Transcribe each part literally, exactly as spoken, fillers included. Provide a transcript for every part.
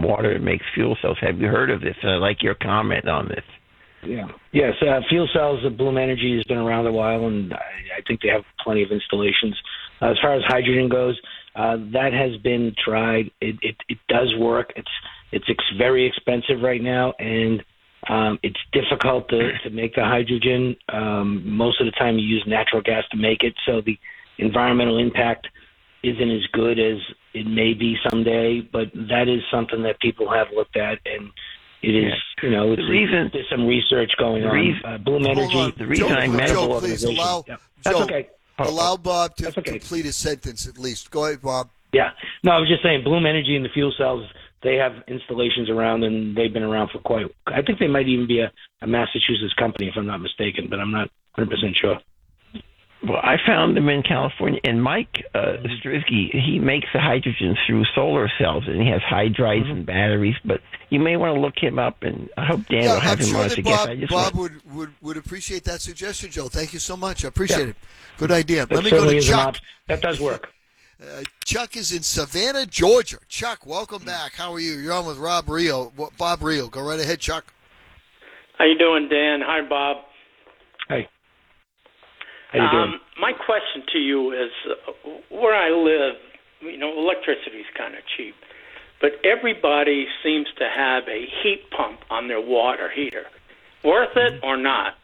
from water to make fuel cells. Have you heard of this? I like your comment on this. Yeah. Yes, uh, fuel cells, uh, Bloom Energy has been around a while, and I, I think they have plenty of installations. Uh, as far as hydrogen goes, uh, that has been tried. It, it, it does work. It's it's ex- very expensive right now, and um, it's difficult to, to make the hydrogen. Um, most of the time you use natural gas to make it, so the environmental impact isn't as good as it may be someday, but that is something that people have looked at, and it is, you know, it's, the reason, there's some research going reason, on. Uh, Bloom Energy, the reason Joe, I met Joe, a please allow, Yep. Joe, That's okay. Oh, allow Bob to okay. complete his sentence at least. Go ahead, Bob. Yeah. No, I was just saying, Bloom Energy and the fuel cells, they have installations around, and they've been around for quite, I think they might even be a, a Massachusetts company, if I'm not mistaken, but I'm not one hundred percent sure. Well, I found them in California, and Mike uh, Strizky, he makes the hydrogen through solar cells, and he has hydrides mm-hmm. and batteries, but you may want to look him up, and I hope Dan yeah, will have I'm him sure on that as a Bob, guest. I just Bob want... would, would, would appreciate that suggestion, Joe. Thank you so much. I appreciate it. Good idea. That Let me go to Chuck. That does work. Uh, Chuck is in Savannah, Georgia. Chuck, welcome back. How are you? You're on with Rob Rio. Bob Rio. Go right ahead, Chuck. How you doing, Dan? Hi, Bob. Hey. How you doing? Um, my question to you is, uh, where I live, you know, electricity is kind of cheap, but everybody seems to have a heat pump on their water heater. Worth it or not?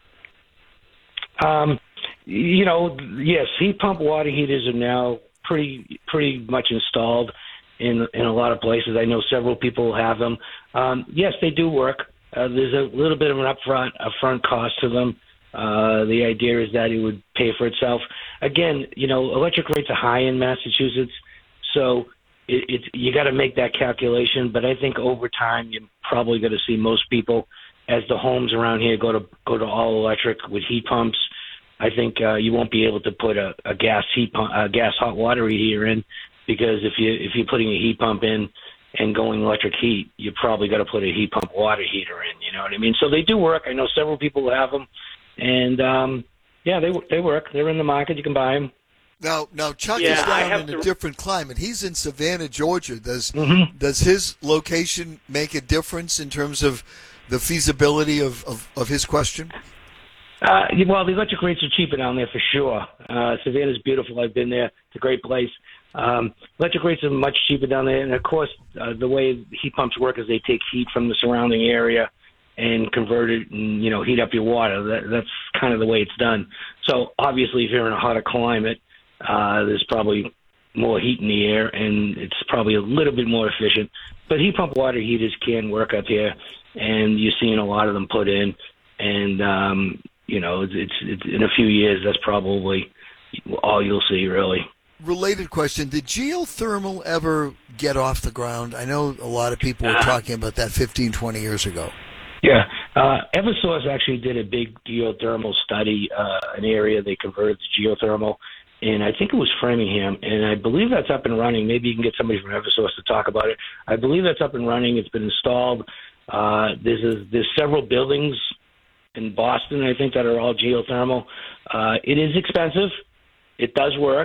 Um, you know, yes, heat pump water heaters are now pretty pretty much installed in in a lot of places. I know several people have them. Um, yes, they do work. Uh, there's a little bit of an upfront upfront cost to them. Uh, the idea is that it would pay for itself. Again, you know, electric rates are high in Massachusetts, so it, it's you got to make that calculation. But I think over time, you're probably going to see most people, as the homes around here go to go to all electric with heat pumps. I think uh, you won't be able to put a, a gas heat pump, a gas hot water heater in, because if you if you're putting a heat pump in and going electric heat, you probably got to put a heat pump water heater in. You know what I mean? So they do work. I know several people who have them. And, um, yeah, they they work. They're in the market. You can buy them. Now, now Chuck yeah, is down in to... a different climate. He's in Savannah, Georgia. Does mm-hmm. does his location make a difference in terms of the feasibility of, of, of his question? Uh, well, the electric rates are cheaper down there for sure. Uh, Savannah's beautiful. I've been there. It's a great place. Um, electric rates are much cheaper down there. And, of course, uh, the way heat pumps work is they take heat from the surrounding area and convert it and, you know, heat up your water. That, that's kind of the way it's done. So, obviously, if you're in a hotter climate, uh, there's probably more heat in the air, and it's probably a little bit more efficient. But heat pump water heaters can work up here, and you're seeing a lot of them put in. And, um, you know, it's, it's, it's in a few years, that's probably all you'll see, really. Related question, did geothermal ever get off the ground? I know a lot of people were talking about that fifteen, twenty years ago. Yeah. Uh, Eversource actually did a big geothermal study, uh, an area they converted to geothermal, and I think it was Framingham, and I believe that's up and running. Maybe you can get somebody from Eversource to talk about it. I believe that's up and running. It's been installed. Uh, there's a, there's several buildings in Boston, I think, that are all geothermal. Uh, it is expensive. It does work.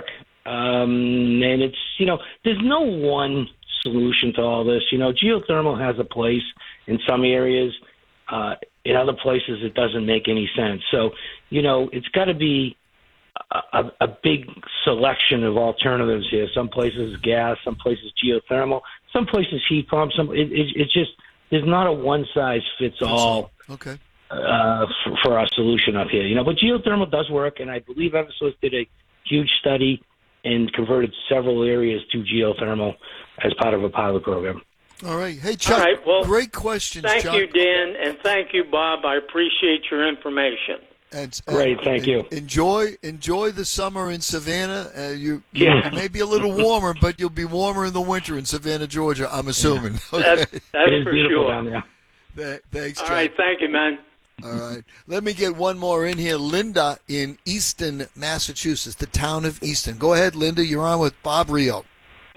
Um, and it's, you know, there's no one solution to all this. You know, geothermal has a place in some areas. Uh, in other places, it doesn't make any sense. So, you know, it's got to be a, a, a big selection of alternatives here. Some places gas, some places geothermal, some places heat pumps. Some it, it, it's just there's not a one size fits all. Okay. Uh, for, for our solution up here, you know, but geothermal does work, and I believe Eversource did a huge study and converted several areas to geothermal as part of a pilot program. All right. Hey, Chuck, All right, well, great questions, Thank Chuck. you, Dan, and thank you, Bob. I appreciate your information. And, Great, thank you. Enjoy enjoy the summer in Savannah. Uh, you, Yeah. you may be a little warmer, but you'll be warmer in the winter in Savannah, Georgia, I'm assuming. Yeah. Okay. That's, that's It is for beautiful sure. down there. Th- Thanks, All Chuck. right, thank you, man. All right. Let me get one more in here. Linda in Easton, Massachusetts, the town of Easton. Go ahead, Linda. You're on with Bob Rio.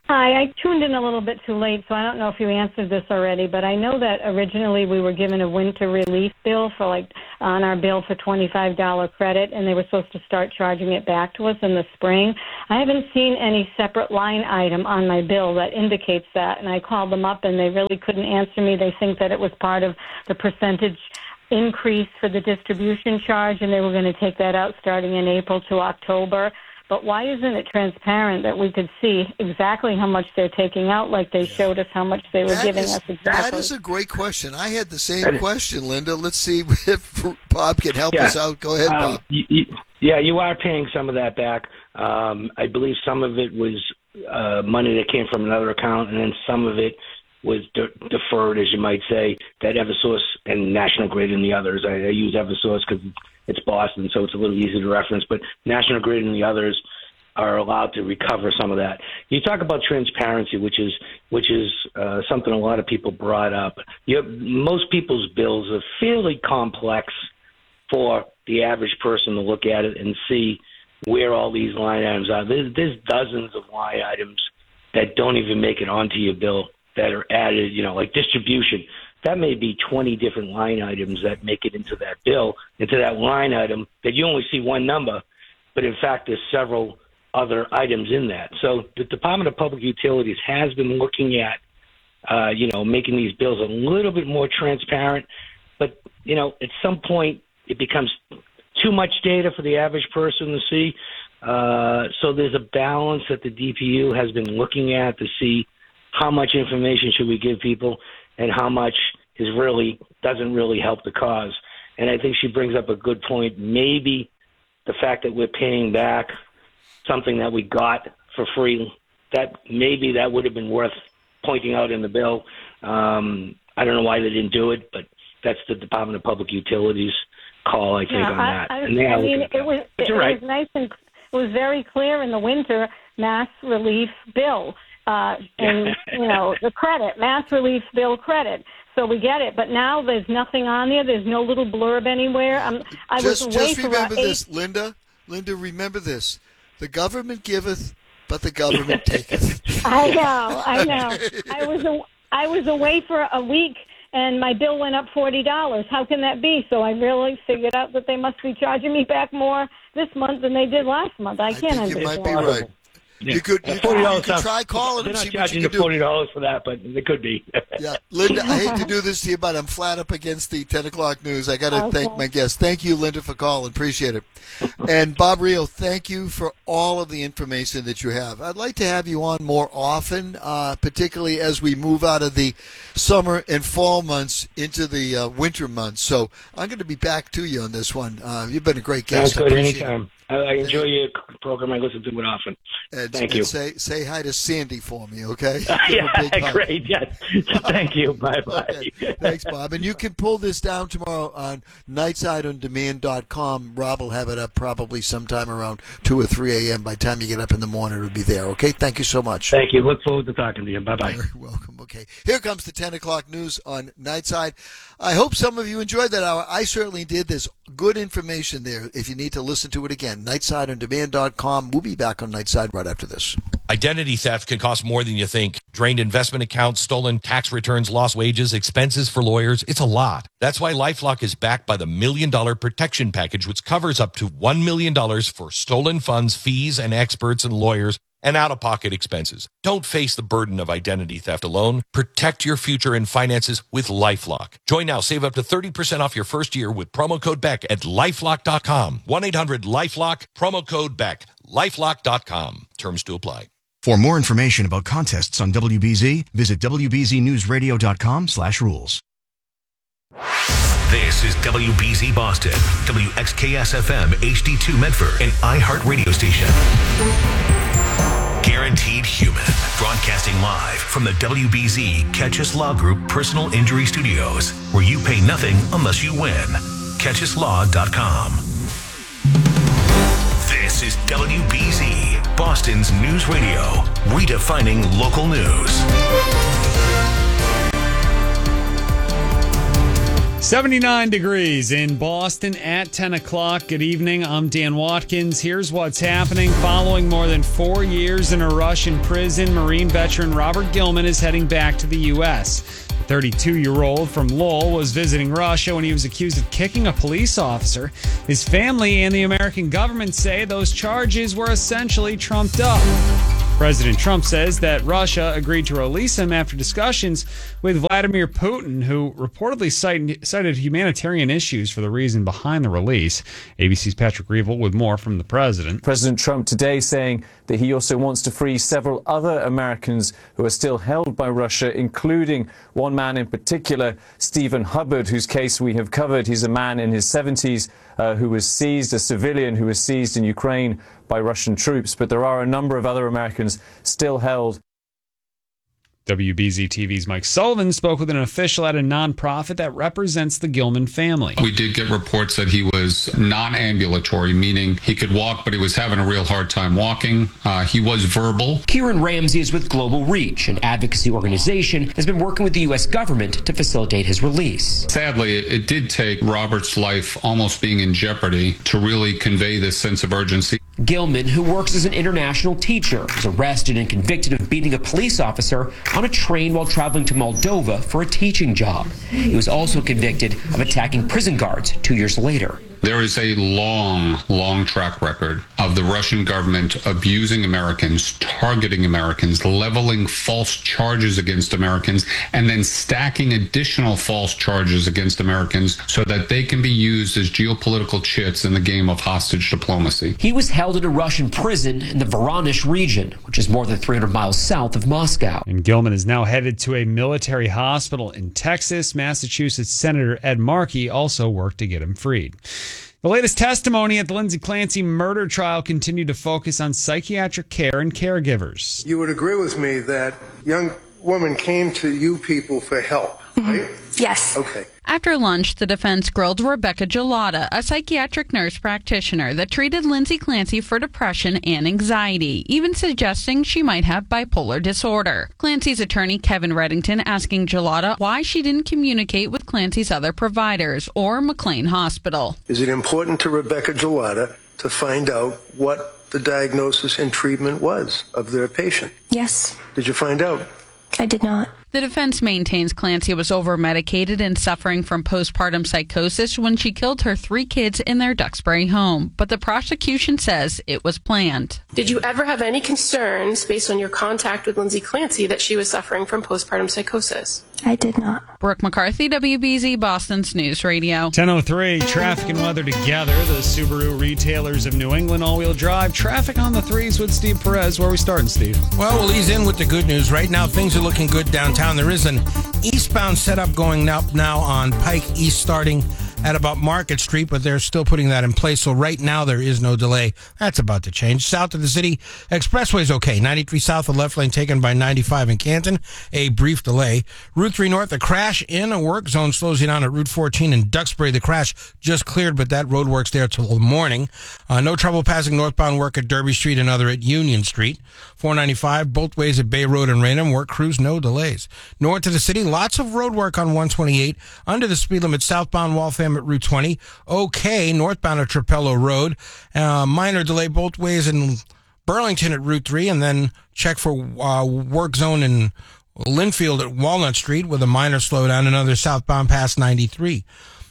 Hi, I tuned in a little bit too late, so I don't know if you answered this already, but I know that originally we were given a winter relief bill for like on our bill for twenty-five dollars credit, and they were supposed to start charging it back to us in the spring. I haven't seen any separate line item on my bill that indicates that, and I called them up and they really couldn't answer me. They think that it was part of the percentage increase for the distribution charge, and they were going to take that out starting in April to October. But why isn't it transparent that we could see exactly how much they're taking out, like they showed us how much they were that giving is, us exactly? That is a great question. I had the same question, Linda. Let's see if Bob can help yeah. us out. Go ahead, um, Bob. You, you, yeah, you are paying some of that back. Um, I believe some of it was uh, money that came from another account, and then some of it was de- deferred, as you might say, that Eversource and National Grid and the others. I, I use Eversource because it's Boston, so it's a little easier to reference, but National Grid and the others are allowed to recover some of that. You talk about transparency, which is which is uh, something a lot of people brought up. You have, most people's bills are fairly complex for the average person to look at it and see where all these line items are. There's, there's dozens of line items that don't even make it onto your bill that are added, you know, like distribution. That may be twenty different line items that make it into that bill, into that line item that you only see one number, but in fact there's several other items in that. So the Department of Public Utilities has been looking at, uh, you know, making these bills a little bit more transparent, but, you know, at some point it becomes too much data for the average person to see. Uh, so there's a balance that the D P U has been looking at to see how much information should we give people and how much is really doesn't really help the cause. And I think she brings up a good point. Maybe the fact that we're paying back something that we got for free, that maybe that would have been worth pointing out in the bill. Um, I don't know why they didn't do it, but that's the Department of Public Utilities call, I think, yeah, on I, that. I, and they I are mean, looking at it was that. it right. was nice and it was very clear in the winter mass relief bill. Uh, and, you know, the credit, mass relief bill credit. So we get it. But now there's nothing on there. There's no little blurb anywhere. I'm, I just, was away just for remember eight... this, Linda. Linda, remember this. The government giveth, but the government taketh. I know, I know. I was a, I was away for a week, and my bill went up forty dollars. How can that be? So I really figured out that they must be charging me back more this month than they did last month. I, I can't think you understand. might be right. Yeah. You could, you forty could, dollars you could try calling They're them. not See charging what you you forty dollars for that, but they could be. Yeah, Linda, I hate to do this to you, but I'm flat up against the ten o'clock news. I got to Okay. thank my guests. Thank you, Linda, for calling. Appreciate it. And Bob Rio, thank you for all of the information that you have. I'd like to have you on more often, uh, particularly as we move out of the summer and fall months into the uh, winter months. So I'm going to be back to you on this one. Uh, you've been a great guest. Sounds good. I appreciate Anytime. I, I enjoy your program. I listen to it often. And, Thank and you. Say say hi to Sandy for me, okay? Yeah, great. Yes. Thank you. Bye bye. Okay. Thanks, Bob. And you can pull this down tomorrow on nightside on demand dot com. Rob will have it up probably sometime around two or three a.m. By the time you get up in the morning, it'll be there, okay? Thank you so much. Thank you. Look forward to talking to you. Bye bye. You're welcome. Okay. Here comes the ten o'clock news on Nightside. I hope some of you enjoyed that hour. I certainly did. There's good information there if you need to listen to it again. nightside on demand dot com. We'll be back on Nightside right after this. Identity theft can cost more than you think. Drained investment accounts, stolen tax returns, lost wages, expenses for lawyers. It's a lot. That's why LifeLock is backed by the Million Dollar Protection Package, which covers up to one million dollars for stolen funds, fees, and experts and lawyers, and out-of-pocket expenses. Don't face the burden of identity theft alone. Protect your future and finances with LifeLock. Join now. Save up to thirty percent off your first year with promo code Beck at lifelock dot com. one eight hundred lifelock, promo code Beck, lifelock dot com. Terms to apply. For more information about contests on W B Z, visit w b z news radio dot com slash rules. This is W B Z Boston, W X K S F M H D two Medford, an iHeart radio station. Guaranteed Human, broadcasting live from the W B Z Catch Us Law Group Personal Injury Studios, where you pay nothing unless you win. catch us law dot com. This is W B Z, Boston's news radio, redefining local news. seventy-nine degrees in Boston at ten o'clock. Good evening. I'm Dan Watkins. Here's what's happening. Following more than four years in a Russian prison, Marine veteran Robert Gilman is heading back to the U S. The thirty-two-year-old from Lowell was visiting Russia when he was accused of kicking a police officer. His family and the American government say those charges were essentially trumped up. President Trump says that Russia agreed to release him after discussions with Vladimir Putin, who reportedly cited, cited humanitarian issues for the reason behind the release. A B C's Patrick Reevell with more from the president. President Trump today saying that he also wants to free several other Americans who are still held by Russia, including one man in particular, Stephen Hubbard, whose case we have covered. He's a man in his seventies uh, who was seized, a civilian who was seized in Ukraine by Russian troops. But there are a number of other Americans still held. W B Z T V's Mike Sullivan spoke with an official at a nonprofit that represents the Gilman family. We did get reports that he was non-ambulatory, meaning he could walk, but he was having a real hard time walking. Uh, he was verbal. Kieran Ramsey is with Global Reach, an advocacy organization that has been working with the U S government to facilitate his release. Sadly, it, it did take Robert's life almost being in jeopardy to really convey this sense of urgency. Gilman, who works as an international teacher, was arrested and convicted of beating a police officer on a train while traveling to Moldova for a teaching job. He was also convicted of attacking prison guards two years later. There is a long, long track record of the Russian government abusing Americans, targeting Americans, leveling false charges against Americans, and then stacking additional false charges against Americans so that they can be used as geopolitical chits in the game of hostage diplomacy. He was held in a Russian prison in the Voronezh region, which is more than three hundred miles south of Moscow. And Gilman is now headed to a military hospital in Texas. Massachusetts Senator Ed Markey also worked to get him freed. The latest testimony at the Lindsay Clancy murder trial continued to focus on psychiatric care and caregivers. You would agree with me that young woman came to you people for help, right? Mm-hmm. Yes. Okay. After lunch, the defense grilled Rebecca Gelada, a psychiatric nurse practitioner that treated Lindsay Clancy for depression and anxiety, even suggesting she might have bipolar disorder. Clancy's attorney, Kevin Reddington, asking Gelada why she didn't communicate with Clancy's other providers or McLean Hospital. Is it important to Rebecca Gelada to find out what the diagnosis and treatment was of their patient? Yes. Did you find out? I did not. The defense maintains Clancy was over-medicated and suffering from postpartum psychosis when she killed her three kids in their Duxbury home, but the prosecution says it was planned. Did you ever have any concerns based on your contact with Lindsay Clancy that she was suffering from postpartum psychosis? I did not. Brooke McCarthy, W B Z Boston's News Radio. ten oh three, traffic and weather together. The Subaru retailers of New England all-wheel drive. Traffic on the threes with Steve Perez. Where are we starting, Steve? Well, we'll ease in with the good news. Right now, things are looking good downtown. There is an eastbound setup going up now on Pike East starting at about Market Street, but they're still putting that in place. So right now there is no delay. That's about to change. South of the city, expressway's okay. ninety-three south, the left lane taken by ninety-five in Canton. A brief delay. Route three north, a crash in a work zone slows you down at Route fourteen in Duxbury. The crash just cleared, but that road works there till the morning. Uh, no trouble passing northbound work at Derby Street and other at Union Street. four ninety-five, both ways at Bay Road and Raynham. Work crews, no delays. North of the city, lots of road work on one twenty-eight. Under the speed limit, southbound Waltham at Route twenty. Okay, northbound at Trapello Road. Uh, minor delay both ways in Burlington at Route three, and then check for uh, work zone in Linfield at Walnut Street with a minor slowdown. Another southbound past ninety-three.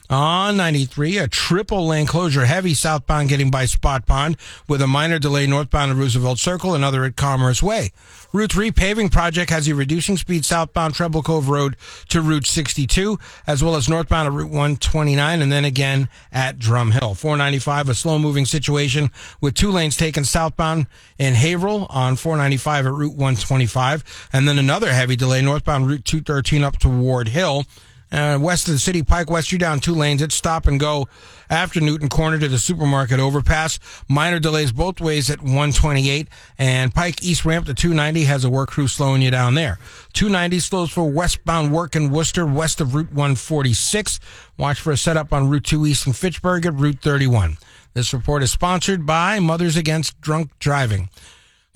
On ninety-three, a triple lane closure, heavy southbound getting by Spot Pond with a minor delay northbound at Roosevelt Circle, another at Commerce Way. Route three paving project has you reducing speed southbound Treble Cove Road to Route sixty-two, as well as northbound at Route one twenty-nine, and then again at Drum Hill. four ninety-five, a slow-moving situation with two lanes taken southbound in Haverhill on four ninety-five at Route one twenty-five, and then another heavy delay northbound Route two thirteen up to Ward Hill. Uh, west of the city, Pike West, you down two lanes. It's stop and go after Newton Corner to the supermarket overpass. Minor delays both ways at one twenty-eight. And Pike East ramp to two ninety has a work crew slowing you down there. two ninety slows for westbound work in Worcester, west of Route one forty-six. Watch for a setup on Route two East in Fitchburg at Route thirty-one. This report is sponsored by Mothers Against Drunk Driving.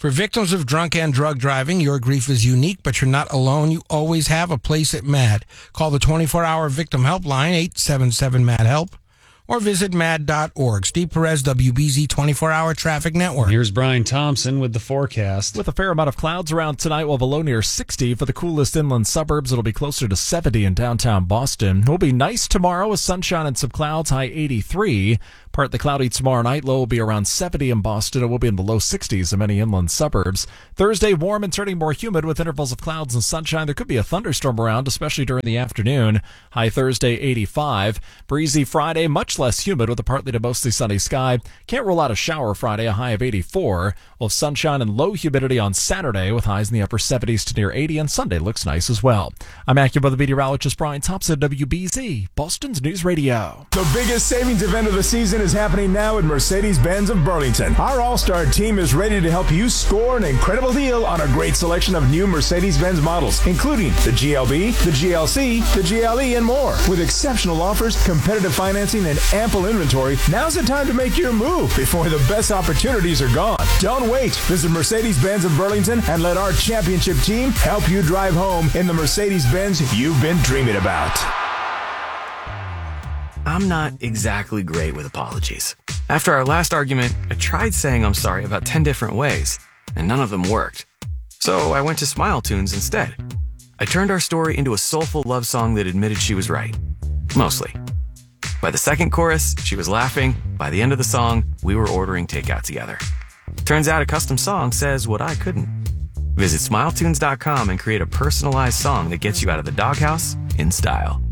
For victims of drunk and drug driving, your grief is unique, but you're not alone. You always have a place at MAD. Call the twenty-four hour victim helpline, eight seven seven MAD HELP, or visit mad dot org. Steve Perez, W B Z twenty-four hour Traffic Network. Here's Brian Thompson with the forecast. With a fair amount of clouds around tonight, we'll have a low near sixty. For the coolest inland suburbs, it'll be closer to seventy in downtown Boston. It'll be nice tomorrow with sunshine and some clouds, high eighty-three. Partly cloudy tomorrow night, low will be around seventy in Boston. It will be in the low sixties in many inland suburbs. Thursday, warm and turning more humid with intervals of clouds and sunshine. There could be a thunderstorm around, especially during the afternoon. High Thursday, eighty-five. Breezy Friday, much less humid with a partly to mostly sunny sky. Can't rule out a shower Friday, a high of eighty-four. We'll have sunshine and low humidity on Saturday with highs in the upper seventies to near eighty, and Sunday looks nice as well. I'm AccuWeather meteorologist Brian Thompson, W B Z, Boston's News Radio. The biggest savings event of the season is happening now at Mercedes-Benz of Burlington. Our all-star team is ready to help you score an incredible deal on a great selection of new Mercedes-Benz models, including the G L B, the G L C, the G L E, and more. With exceptional offers, competitive financing, and ample inventory, now's the time to make your move before the best opportunities are gone. Don't wait. Visit Mercedes-Benz of Burlington and let our championship team help you drive home in the Mercedes-Benz you've been dreaming about. I'm not exactly great with apologies. After our last argument, I tried saying I'm sorry about ten different ways, and none of them worked. So I went to Smile Tunes instead. I turned our story into a soulful love song that admitted she was right. Mostly. By the second chorus, she was laughing. By the end of the song, we were ordering takeout together. Turns out a custom song says what I couldn't. Visit smile tunes dot com and create a personalized song that gets you out of the doghouse in style.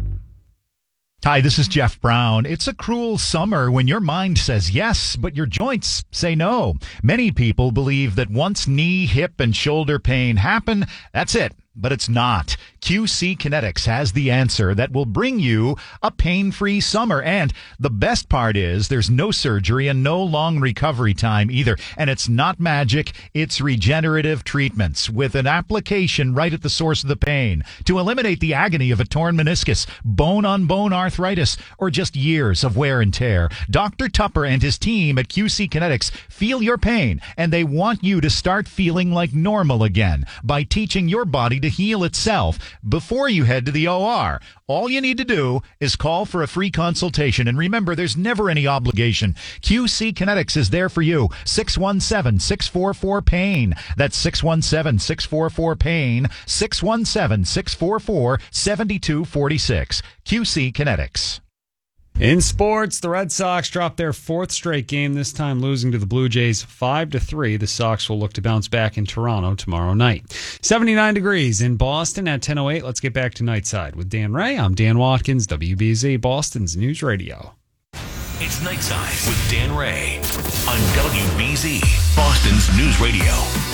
Hi, this is Jeff Brown. It's a cruel summer when your mind says yes, but your joints say no. Many people believe that once knee, hip, and shoulder pain happen, that's it. But it's not. Q C Kinetics has the answer that will bring you a pain-free summer. And the best part is there's no surgery and no long recovery time either. And it's not magic. It's regenerative treatments with an application right at the source of the pain to eliminate the agony of a torn meniscus, bone-on-bone arthritis, or just years of wear and tear. Doctor Tupper and his team at Q C Kinetics feel your pain, and they want you to start feeling like normal again by teaching your body to heal itself before you head to the O R. All you need to do is call for a free consultation. And remember, there's never any obligation. Q C Kinetics is there for you. six one seven, six four four, PAIN. That's six one seven, six four four, PAIN. six one seven, six four four, seven two four six. Q C Kinetics. In sports, the Red Sox dropped their fourth straight game, this time losing to the Blue Jays five to three. The Sox will look to bounce back in Toronto tomorrow night. seventy-nine degrees in Boston at ten oh eight. Let's get back to Nightside with Dan Ray. I'm Dan Watkins, W B Z, Boston's News Radio. It's Nightside with Dan Ray on W B Z, Boston's News Radio.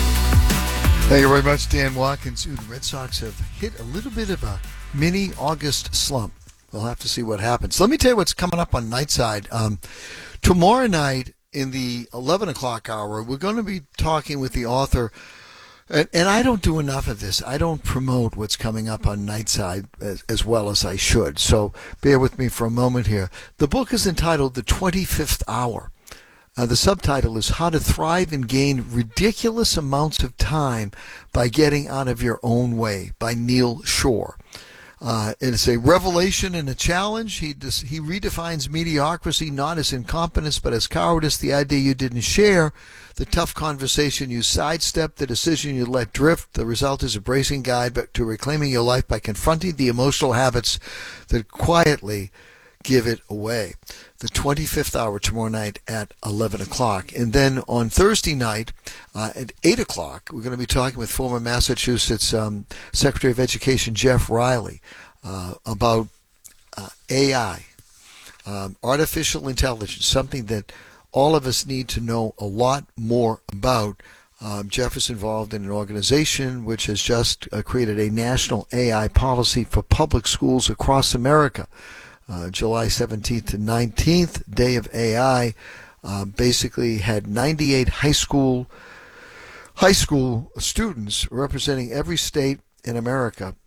Thank you very much, Dan Watkins. Ooh, the Red Sox have hit a little bit of a mini August slump. We'll have to see what happens. Let me tell you what's coming up on Nightside. Um, tomorrow night in the eleven o'clock hour, we're going to be talking with the author. And, and I don't do enough of this. I don't promote what's coming up on Nightside as, as well as I should. So bear with me for a moment here. The book is entitled The twenty-fifth Hour. Uh, the subtitle is How to Thrive and Gain Ridiculous Amounts of Time by Getting Out of Your Own Way by Neil Shore. Uh, it's a revelation and a challenge. He dis- he redefines mediocrity not as incompetence but as cowardice, the idea you didn't share, the tough conversation you sidestepped, the decision you let drift. The result is a bracing guide to reclaiming your life by confronting the emotional habits that quietly give it away. The twenty-fifth hour tomorrow night at eleven o'clock. And then on Thursday night uh, at eight o'clock, we're going to be talking with former Massachusetts um, Secretary of Education Jeff Riley uh, about uh, A I, um, artificial intelligence, something that all of us need to know a lot more about. Um, Jeff is involved in an organization which has just uh, created a national A I policy for public schools across America. Uh, July seventeenth to nineteenth, Day of A I, uh, basically had ninety-eight high school high school students representing every state in America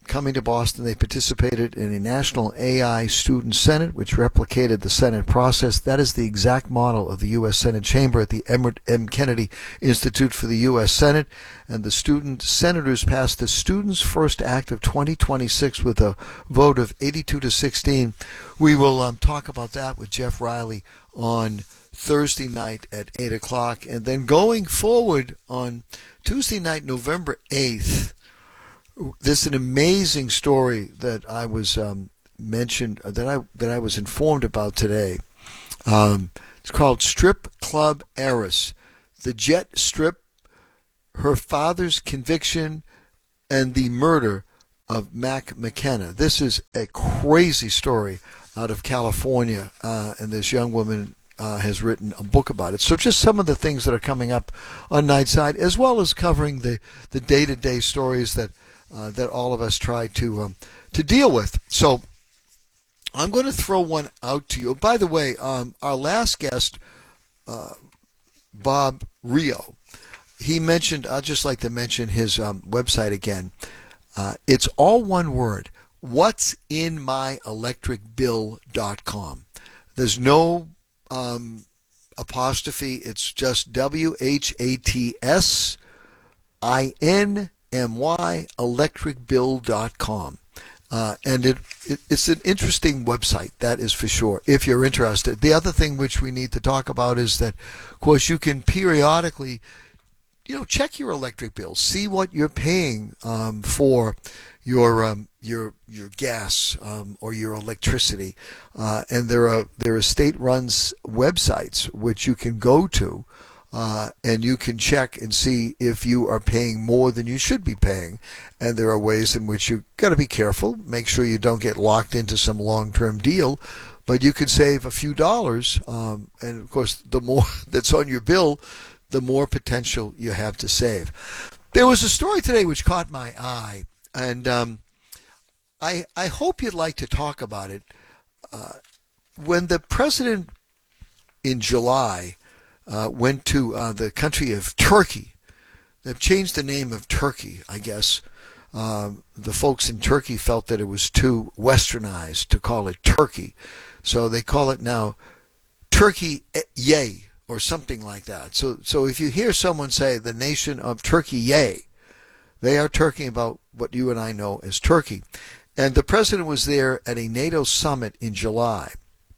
coming to Boston. They participated in a national A I student senate, which replicated the Senate process. That is the exact model of the U S Senate chamber at the Edward M. Kennedy Institute for the U S Senate. And the student senators passed the Students' First Act of twenty twenty-six with a vote of eighty-two to sixteen. We will um, talk about that with Jeff Riley on Thursday night at eight o'clock. And then going forward on Tuesday night, November eighth, this is an amazing story that I was um, mentioned, that I that I was informed about today. Um, it's called Strip Club Heiress. The Jet Strip, her father's conviction, and the murder of Mac McKenna. This is a crazy story out of California, uh, and this young woman uh, has written a book about it. So just some of the things that are coming up on Nightside, as well as covering the, the day-to-day stories that uh, that all of us try to um, to deal with. So I'm going to throw one out to you. By the way, um, our last guest, uh, Bob Rio, he mentioned, I'd just like to mention his um, website again. Uh, it's all one word, what's in my electric bill dot com. There's no um, apostrophe. It's just W H A T S I N M Y, electric bill dot com. Uh, and it, it it's an interesting website, that is for sure, if you're interested. The other thing which we need to talk about is that, of course, you can periodically, you know, check your electric bill, see what you're paying um, for your um, your your gas um, or your electricity, uh, and there are there are state-run websites which you can go to, uh, and you can check and see if you are paying more than you should be paying. And there are ways in which you've got to be careful, make sure you don't get locked into some long-term deal, but you could save a few dollars, um, and of course, the more that's on your bill, the more potential you have to save. There was a story today which caught my eye, and um, I I hope you'd like to talk about it. Uh, when the president in July uh, went to uh, the country of Turkey, they've changed the name of Turkey, I guess. Um, the folks in Turkey felt that it was too westernized to call it Turkey, so they call it now Turkey Yay, or something like that. So so if you hear someone say the nation of Turkey, yay, they are talking about what you and I know as Turkey. And the president was there at a NATO summit in July.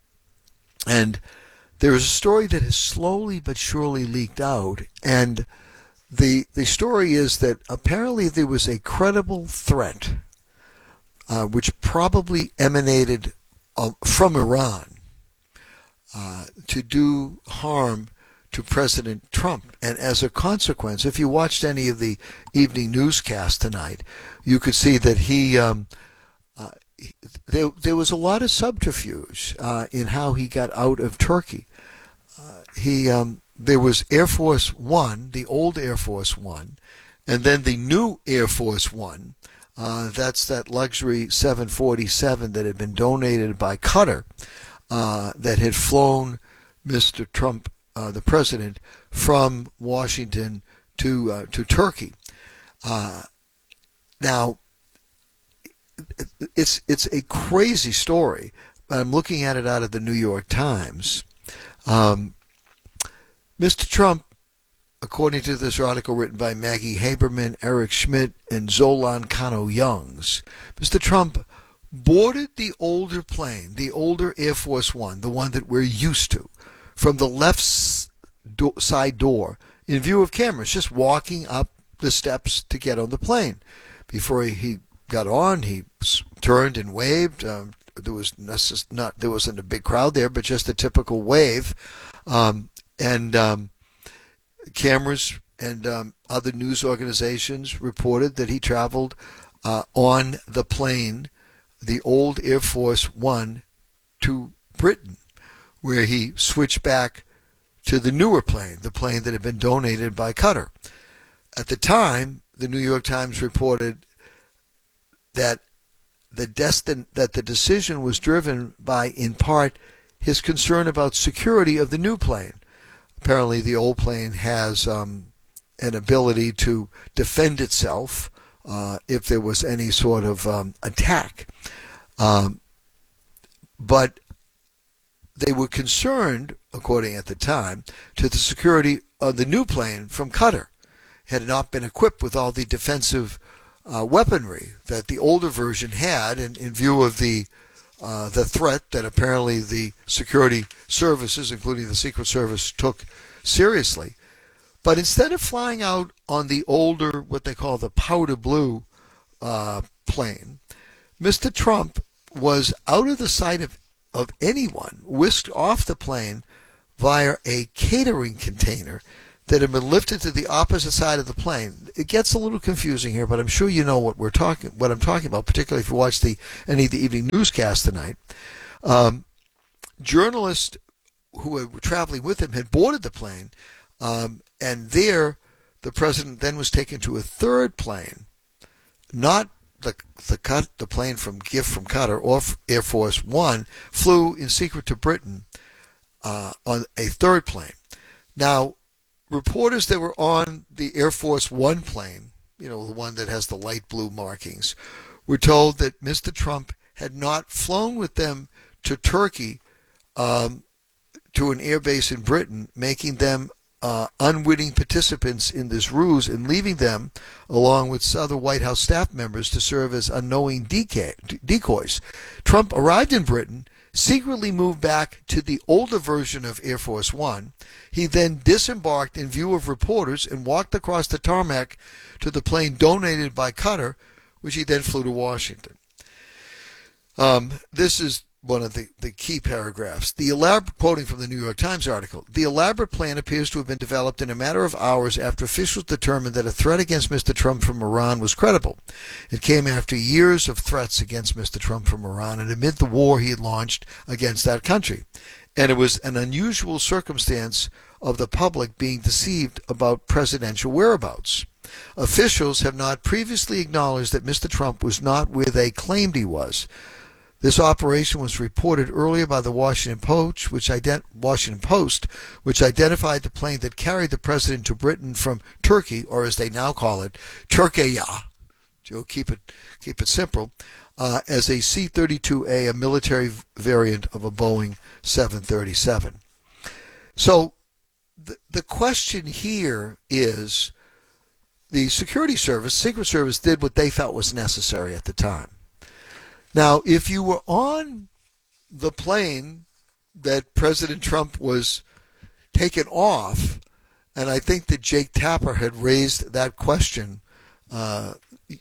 And there is a story that has slowly but surely leaked out. And the the story is that apparently there was a credible threat, uh, which probably emanated uh, from Iran, Uh, to do harm to President Trump. And as a consequence, if you watched any of the evening newscast tonight, you could see that he, um, uh, he there, there was a lot of subterfuge uh, in how he got out of Turkey. Uh, he, um, there was Air Force One, the old Air Force One, and then the new Air Force One. Uh, that's that luxury seven forty-seven that had been donated by Qatar. Uh, that had flown Mister Trump, uh, the president, from Washington to uh, to Turkey. Uh, now, it's it's a crazy story, but I'm looking at it out of the New York Times. Um, Mister Trump, according to this article written by Maggie Haberman, Eric Schmidt, and Zolan Kano-Youngs, Mister Trump boarded the older plane, the older Air Force One, the one that we're used to, from the left side door in view of cameras, just walking up the steps to get on the plane. Before he, he got on, he turned and waved. Um, there was not there wasn't a big crowd there, but just a typical wave. Um, and um, cameras and um, other news organizations reported that he traveled uh, on the plane, the old Air Force One, to Britain, where he switched back to the newer plane, the plane that had been donated by Qatar. At the time, the New York Times reported that the destin- that the decision was driven by, in part, his concern about security of the new plane. Apparently, the old plane has um, an ability to defend itself uh, if there was any sort of um, attack. Um, but they were concerned, according at the time, to the security of the new plane from Qatar. It had not been equipped with all the defensive uh, weaponry that the older version had, and in view of the uh, the threat that apparently the security services, including the Secret Service, took seriously. But instead of flying out on the older, what they call the powder blue uh, plane, Mister Trump was out of the sight of, of anyone, whisked off the plane via a catering container that had been lifted to the opposite side of the plane. It gets a little confusing here, but I'm sure you know what we're talking, what I'm talking about, particularly if you watch the any of the evening newscast tonight. Um, journalists who were traveling with him had boarded the plane, um, and there the president then was taken to a third plane, not the the cut the plane from gift from Qatar or Air Force One, flew in secret to Britain uh, on a third plane. Now, reporters that were on the Air Force One plane, you know, the one that has the light blue markings, were told that Mister Trump had not flown with them to Turkey, um, to an air base in Britain, making them uh, unwitting participants in this ruse and leaving them, along with other White House staff members, to serve as unknowing decoys. Trump arrived in Britain, secretly moved back to the older version of Air Force One. He then disembarked in view of reporters and walked across the tarmac to the plane donated by Qatar, which he then flew to Washington. Um, this is one of the, the key paragraphs. The elaborate, quoting from the New York Times article, the elaborate plan appears to have been developed in a matter of hours after officials determined that a threat against Mister Trump from Iran was credible. It came after years of threats against Mister Trump from Iran and amid the war he had launched against that country. And it was an unusual circumstance of the public being deceived about presidential whereabouts. Officials have not previously acknowledged that Mister Trump was not where they claimed he was. This operation was reported earlier by the Washington Post, which, ident- Washington Post, which identified the plane that carried the president to Britain from Turkey, or as they now call it, Turkiya. Joe, keep it keep it simple. Uh, as a C thirty-two A, a military variant of a Boeing seven thirty-seven. So the the question here is, the Security Service, Secret Service, did what they felt was necessary at the time. Now, if you were on the plane that President Trump was taken off, and I think that Jake Tapper had raised that question, uh, you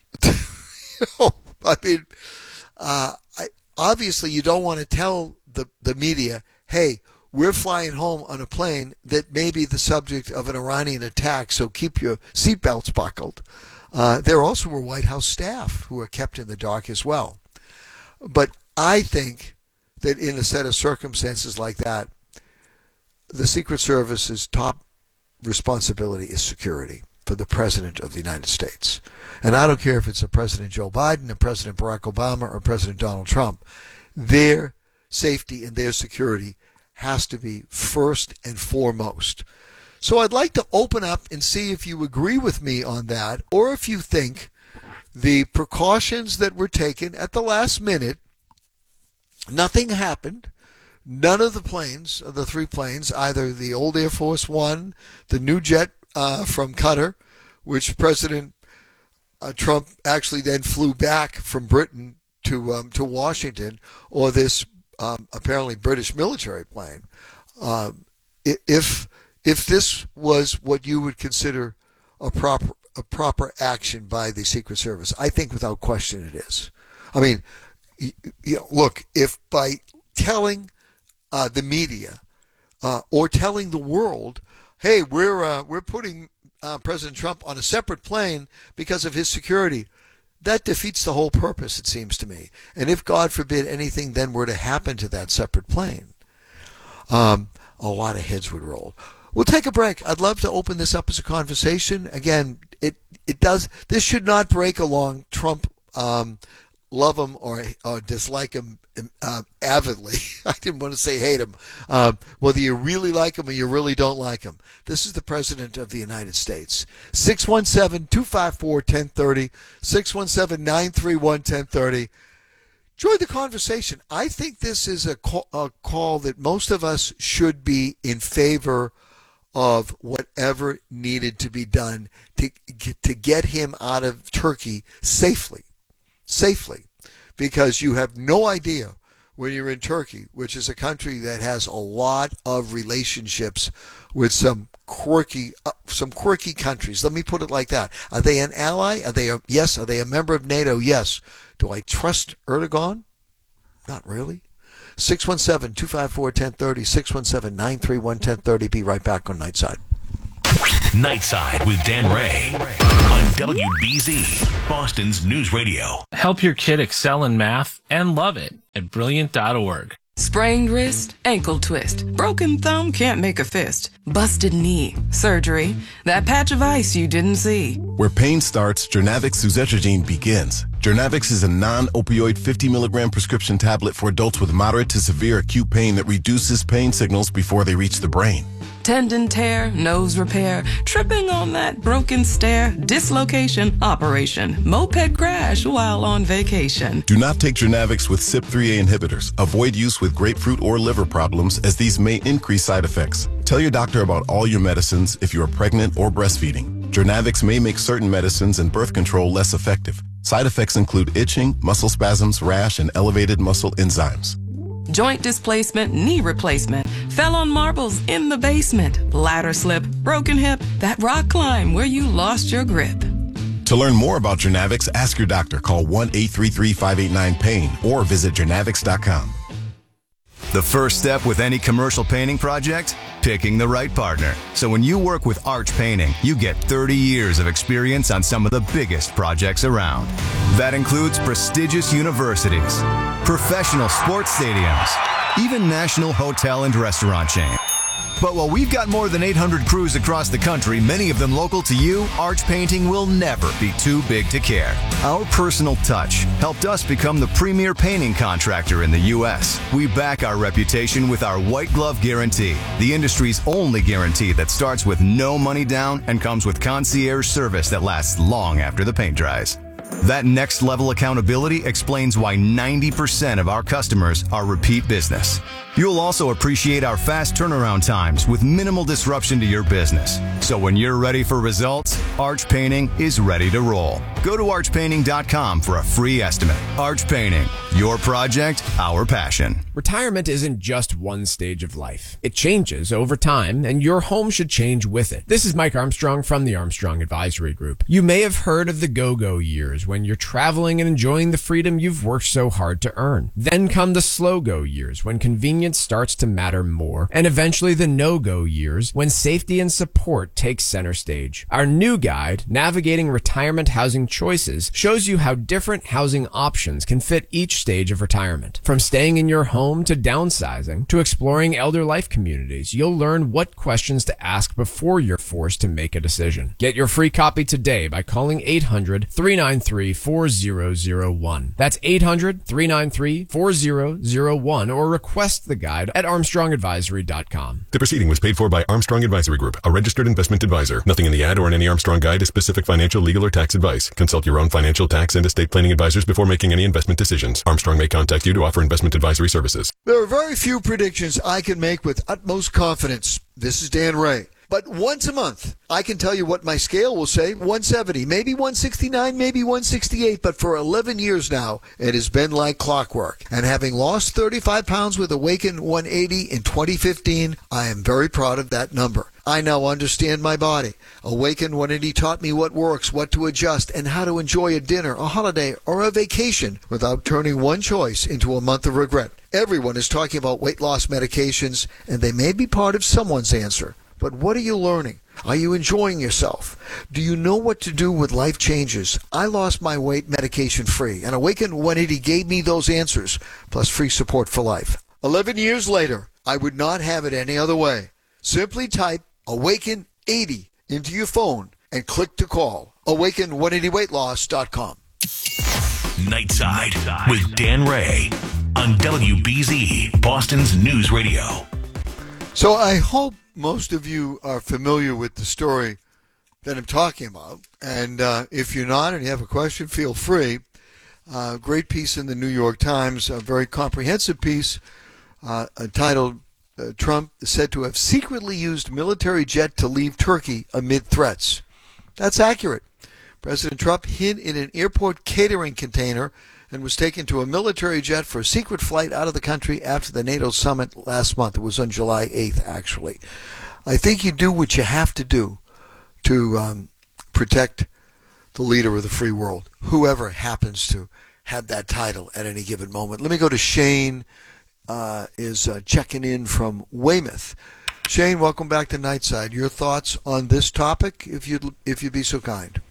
know, I mean, uh, I, obviously you don't want to tell the, the media, hey, we're flying home on a plane that may be the subject of an Iranian attack, so keep your seatbelts buckled. Uh, there also were White House staff who were kept in the dark as well. But I think that in a set of circumstances like that, the Secret Service's top responsibility is security for the President of the United States. And I don't care if it's a President Joe Biden, a President Barack Obama, or President Donald Trump. Their safety and their security has to be first and foremost. So I'd like to open up and see if you agree with me on that, or if you think the precautions that were taken at the last minute, nothing happened. None of the planes, of the three planes, either the old Air Force One, the new jet uh, from Qatar, which President uh, Trump actually then flew back from Britain to um, to Washington, or this um, apparently British military plane. Uh, if if this was what you would consider a proper a proper action by the Secret Service, I think without question it is. I mean, you, you know, look, if by telling uh, the media uh, or telling the world, hey, we're uh, we're putting uh, President Trump on a separate plane because of his security, that defeats the whole purpose, it seems to me. And if, God forbid, anything then were to happen to that separate plane, um, a lot of heads would roll. We'll take a break. I'd love to open this up as a conversation. Again, it it does. This should not break along Trump um, love him or, or dislike him uh, avidly. I didn't want to say hate him. Uh, whether you really like him or you really don't like him. This is the President of the United States. six one seven, two five four, one zero three zero, six one seven, nine three one, one zero three zero. Join the conversation. I think this is a call, a call that most of us should be in favor of whatever needed to be done to, to get him out of Turkey safely. Safely. Because you have no idea when you're in Turkey, which is a country that has a lot of relationships with some quirky uh, some quirky countries. Let me put it like that. Are they an ally? Are they a, yes. Are they a member of NATO? Yes. Do I trust Erdogan? Not really. six one seven, two five four, one zero three zero, six one seven, nine three one, one zero three zero. Be right back on Nightside. Nightside with Dan Ray on W B Z, Boston's News Radio. Help your kid excel in math and love it at brilliant dot org. Sprained wrist, ankle twist, broken thumb, can't make a fist, busted knee, surgery, that patch of ice you didn't see. Where pain starts, Jernavix suzetrigine begins. Jernavix is a non-opioid fifty milligram prescription tablet for adults with moderate to severe acute pain that reduces pain signals before they reach the brain. Tendon tear, nose repair, tripping on that broken stair, dislocation, operation, moped crash while on vacation. Do not take Jernavix with C Y P three A inhibitors. Avoid use with grapefruit or liver problems, as these may increase side effects. Tell your doctor about all your medicines if you are pregnant or breastfeeding. Jernavix may make certain medicines and birth control less effective. Side effects include itching, muscle spasms, rash, and elevated muscle enzymes. Joint displacement, knee replacement, fell on marbles in the basement, ladder slip, broken hip, that rock climb where you lost your grip. To learn more about Jernavix, ask your doctor. Call one eight three three, five eight nine, pain or visit jernavix dot com. The first step with any commercial painting project? Picking the right partner. So when you work with Arch Painting, you get thirty years of experience on some of the biggest projects around. That includes prestigious universities, professional sports stadiums, even national hotel and restaurant chains. But while we've got more than eight hundred crews across the country, many of them local to you, Arch Painting will never be too big to care. Our personal touch helped us become the premier painting contractor in the U S. We back our reputation with our white glove guarantee, the industry's only guarantee that starts with no money down and comes with concierge service that lasts long after the paint dries. That next level accountability explains why ninety percent of our customers are repeat business. You'll also appreciate our fast turnaround times with minimal disruption to your business. So when you're ready for results, Arch Painting is ready to roll. Go to arch painting dot com for a free estimate. Arch Painting, your project, our passion. Retirement isn't just one stage of life. It changes over time, and your home should change with it. This is Mike Armstrong from the Armstrong Advisory Group. You may have heard of the go-go years, when you're traveling and enjoying the freedom you've worked so hard to earn. Then come the slow-go years, when convenience starts to matter more, and eventually the no-go years, when safety and support take center stage. Our new guide, Navigating Retirement Housing Choices, shows you how different housing options can fit each stage of retirement. From staying in your home to downsizing to exploring elder life communities, you'll learn what questions to ask before you're forced to make a decision. Get your free copy today by calling eight hundred, three nine three, four zero zero one. That's eight hundred, three nine three, four zero zero one, or request the guide at armstrong advisory dot com. The proceeding was paid for by Armstrong Advisory Group, a registered investment advisor. Nothing in the ad or in any Armstrong guide is specific financial, legal, or tax advice. Consult your own financial, tax, and estate planning advisors before making any investment decisions. Armstrong may contact you to offer investment advisory services. There are very few predictions I can make with utmost confidence. This is Dan Ray. But once a month, I can tell you what my scale will say, one seventy, maybe one sixty-nine, maybe one sixty-eight, but for eleven years now, it has been like clockwork. And having lost thirty-five pounds with Awaken one eighty in twenty fifteen, I am very proud of that number. I now understand my body. Awaken one eighty taught me what works, what to adjust, and how to enjoy a dinner, a holiday, or a vacation without turning one choice into a month of regret. Everyone is talking about weight loss medications, and they may be part of someone's answer. But what are you learning? Are you enjoying yourself? Do you know what to do with life changes? I lost my weight medication free, and Awaken one eighty gave me those answers, plus free support for life. Eleven years later, I would not have it any other way. Simply type Awaken eighty into your phone and click to call. awaken one eighty weight loss dot com. Nightside with Dan Ray on W B Z, Boston's News Radio. So I hope most of you are familiar with the story that I'm talking about. And uh, if you're not and you have a question, feel free. Uh, great piece in the New York Times, a very comprehensive piece uh, entitled uh, Trump is said to have secretly used military jet to leave Turkey amid threats. That's accurate. President Trump hid in an airport catering container and was taken to a military jet for a secret flight out of the country after the NATO summit last month. It was on July eighth, actually. I think you do what you have to do to um, protect the leader of the free world, whoever happens to have that title at any given moment. Let me go to Shane, uh, is uh, checking in from Weymouth. Shane, welcome back to Nightside. Your thoughts on this topic, if you'd, if you'd be so kind.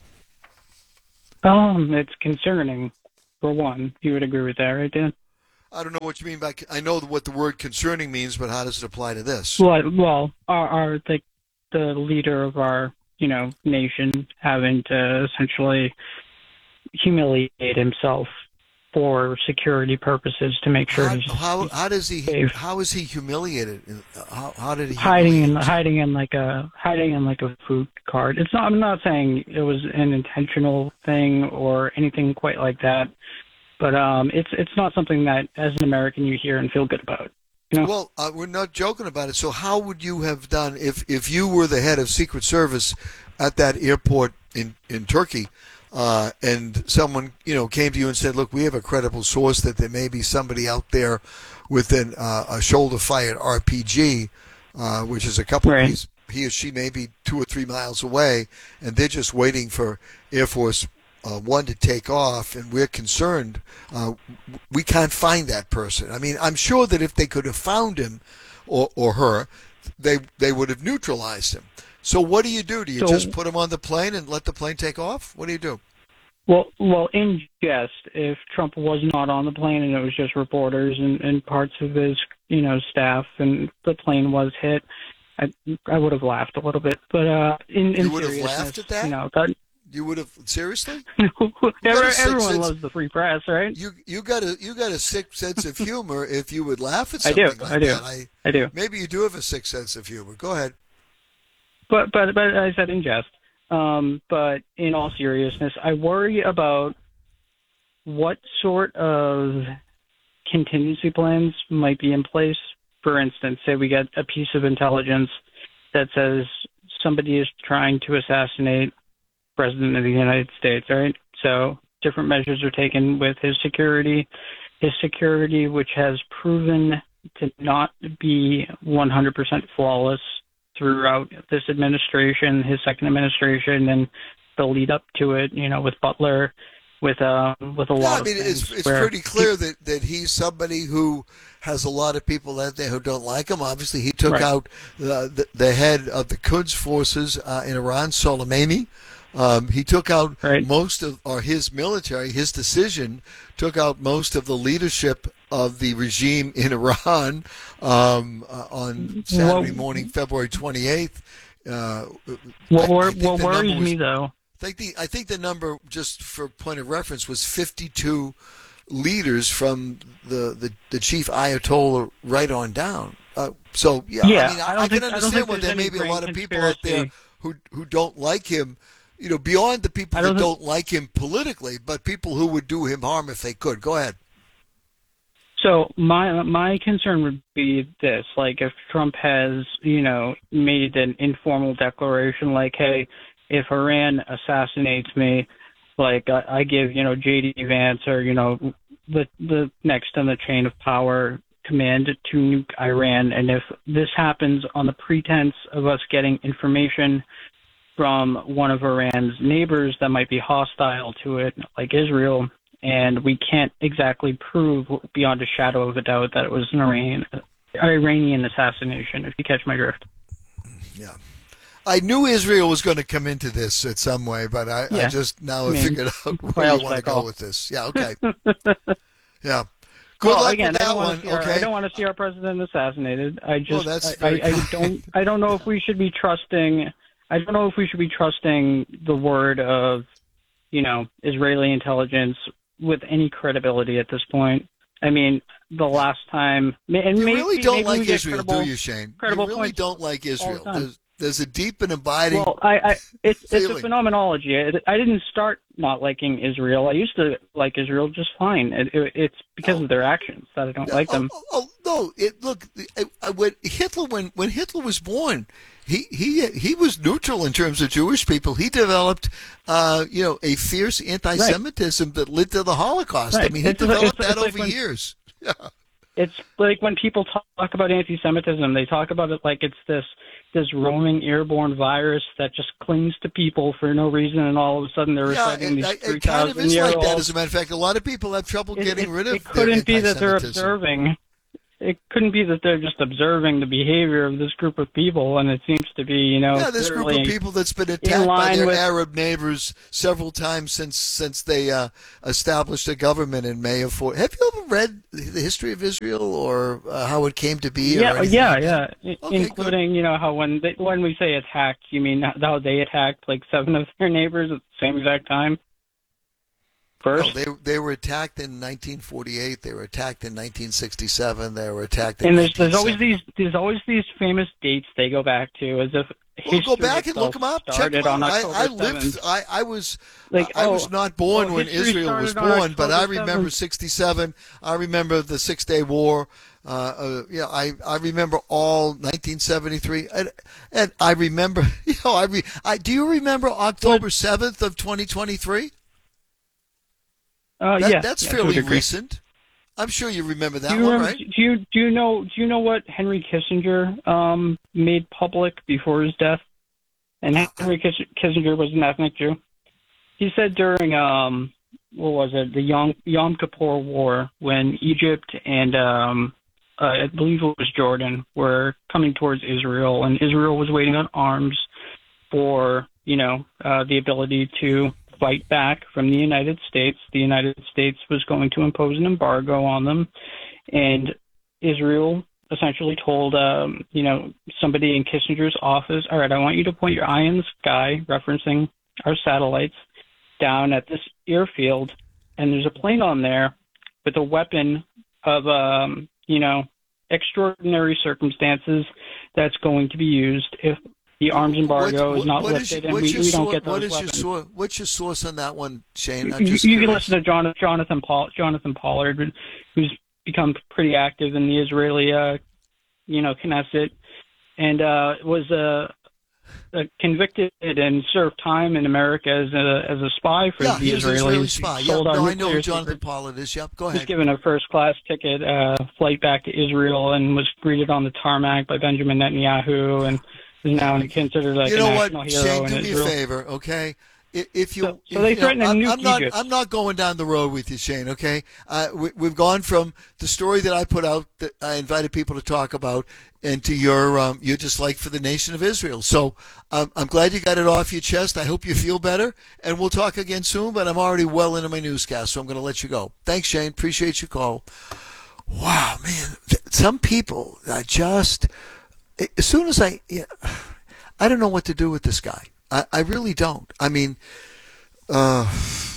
Um, it's concerning, for one. You would agree with that, right, Dan? I don't know what you mean by, I know what the word concerning means, but how does it apply to this? Well, well, our, our the, the leader of our, you know, nation having to essentially humiliate himself for security purposes to make sure how, he's how, how does he safe. how is he humiliated? How, how did he hiding in humiliate hiding in like a hiding in like a food cart? It's not. I'm not saying it was an intentional thing or anything quite like that, but um, it's it's not something that as an American you hear and feel good about. You know? Well, uh, we're not joking about it. So how would you have done if, if you were the head of Secret Service at that airport in, in Turkey uh, and someone, you know, came to you and said, look, we have a credible source that there may be somebody out there with an, uh, a shoulder-fired R P G, uh, which is a couple right. of he's, he or she may be two or three miles away, and they're just waiting for Air Force Uh, one to take off, and we're concerned uh, we can't find that person. I mean, I'm sure that if they could have found him or, or her, they they would have neutralized him. So what do you do? Do you So- just put him on the plane and let the plane take off? What do you do? Well, well, in jest, if Trump was not on the plane and it was just reporters and, and parts of his, you know, staff, and the plane was hit, I I would have laughed a little bit. But uh, in, in You would have seriousness, laughed at that? You know, that, You would have seriously? You got a sick everyone sense- loves the free press, right? You you got a you got a sick sense of humor if you would laugh at I do, something like I do, that. I, I do. Maybe you do have a sick sense of humor. Go ahead. But but but I said in jest. Um, but in all seriousness, I worry about what sort of contingency plans might be in place. For instance, say we get a piece of intelligence that says somebody is trying to assassinate President of the United States, right? So different measures are taken with his security. His security, which has proven to not be one hundred percent flawless throughout this administration, his second administration, and the lead up to it, you know, with Butler, with uh, with a Yeah, lot I mean, of it's things. it's where pretty clear that, that he's somebody who has a lot of people out there who don't like him. Obviously, he took Right. out the, the the head of the Quds forces uh, in Iran, Soleimani. Um, he took out most of, or his military, his decision took out most of the leadership of the regime in Iran um, uh, on Saturday Well- morning, February twenty-eighth. Uh, What, I- I wor- think what the number worries was- me, though, I think the I think the number, just for point of reference, was fifty-two leaders from the, the, the chief Ayatollah right on down. Uh, so yeah, Yeah, I mean, I I, don't I think- can I don't understand think why there's there may any be a lot grand of people out there conspiracy. who who don't like him. You know, beyond the people I that don't don't think- like him politically, but people who would do him harm if they could. Go ahead. So my my concern would be this: like, if Trump has, you know, made an informal declaration, like, "Hey, if Iran assassinates me, like, I, I give, you know, J D Vance or, you know, the the next in the chain of power command to nuke Iran," and if this happens on the pretense of us getting information from one of Iran's neighbors that might be hostile to it, like Israel, and we can't exactly prove beyond a shadow of a doubt that it was an Iranian Iranian assassination, if you catch my drift. Yeah. I knew Israel was going to come into this at some way, but I, I Yeah. just now I have mean, figured out where where you else want to would I go go? with this. Yeah, okay. Yeah. Good well, luck again, with I that don't want one. to see our, okay. I don't want to see our president assassinated. I just, Well, that's I, I, very I kind. don't, I don't know if we should be trusting. I don't know if we should be trusting the word of, you know, Israeli intelligence with any credibility at this point. I mean, the last time, and you maybe, really don't maybe we like get Israel, credible, do you, Shane? Credible You really points don't like all the Israel. time. There's, there's a deep and abiding. Well, I, I it's it's a feeling. phenomenology. I, I didn't start not liking Israel. I used to like Israel just fine. It, it, it's because Oh. of their actions that I don't like them. Oh, oh no! It look I, I, when Hitler when when Hitler was born, he he he was neutral in terms of Jewish people. He developed, uh, you know, a fierce anti-Semitism that led to the Holocaust. I Right. mean, he It's like- developed it's- that it's like over when- years. It's like when people talk about anti-Semitism, they talk about it like it's this this roaming airborne virus that just clings to people for no reason, and all of a sudden they're Yeah, reciting it, these it three kind of thousand is year like that. old. As a matter of fact, a lot of people have trouble It, getting it, rid of. it couldn't their be that they're anti-Semitism. observing. It couldn't be that they're just observing the behavior of this group of people, and it seems to be, you know, Yeah, this group of clearly people that's been in attacked by line their with- Arab neighbors several times since since they uh, established a government in May of four. Have you ever read the history of Israel or uh, how it came to be? or Yeah, anything yeah, like that? yeah. I- Okay, Including, you know, how when they, when we say attacked, you mean how they attacked like seven of their neighbors at the same exact time? First, No, they they were attacked in nineteen forty-eight. They were attacked in nineteen sixty-seven. They were attacked in and there's there's always nineteen these there's always these famous dates they go back to as if Well, history go back and look them itself up. Check started them on out. October I, I lived. seventh. I, I was. Like, I oh, was not born well, when history Israel was started on born, but I October remember seventh. sixty-seven. I remember the Six Day War. Uh, uh, yeah, I, I remember all nineteen seventy-three, and, and I remember. You know, I, re, I do you remember October seventh of twenty twenty-three? Uh, That- yeah, that's yeah, to a fairly degree. recent. I'm sure you remember that do you one, remember, right? Do you do you know do you know what Henry Kissinger um, made public before his death? And Henry Kiss- Kissinger was an ethnic Jew. He said during um, what was it, the Yom Yom Kippur War, when Egypt and um, uh, I believe it was Jordan were coming towards Israel, and Israel was waiting on arms for you know uh, the ability to fight back from the United States. The United States was going to impose an embargo on them, and Israel essentially told, um, you know, somebody in Kissinger's office, all right, I want you to point your eye in the sky, referencing our satellites, down at this airfield, and there's a plane on there with a weapon of, um, you know, extraordinary circumstances that's going to be used if the arms embargo What- is not what is- lifted, and what's we, your we don't source- get those what is your weapons. source? What's your source on that one, Shane? I'm You, just you can curious. listen to Jonathan Jonathan, Paul, Jonathan Pollard, who's become pretty active in the Israeli, uh, you know, Knesset, and uh, was uh, uh, convicted and served time in America as a as a spy for Yeah, the he was an Israelis. Israeli He spy. Yeah, sold our no, I know nuclear who Jonathan secrets. Pollard is. Yep, go Was ahead. given a first class ticket uh, flight back to Israel and was greeted on the tarmac by Benjamin Netanyahu and is now considered like You a know what, national hero Shane? in Do me Israel. a favor, okay? I- If you, So- so if, they you know, threatened to I'm, nuke I'm not, Egypt. I'm not going down the road with you, Shane. Okay, uh, we, we've gone from the story that I put out that I invited people to talk about, and to your um, your dislike for the nation of Israel. So um, I'm glad you got it off your chest. I hope you feel better, and we'll talk again soon. But I'm already well into my newscast, so I'm going to let you go. Thanks, Shane. Appreciate your call. Wow, man, some people are just as soon as I. Yeah, I don't know what to do with this guy. I, I really don't. I mean, uh,